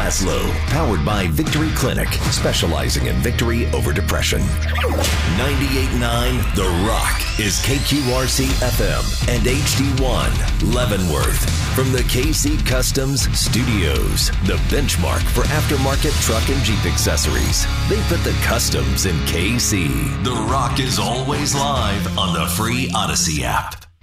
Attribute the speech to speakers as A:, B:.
A: Laszlo, powered by Victory Clinic, specializing in victory over depression. 98.9 The Rock is KQRC FM and HD1 Leavenworth. From the KC Customs Studios, the benchmark for aftermarket truck and Jeep accessories. They put the customs in KC. The Rock is always live on the free Odyssey app.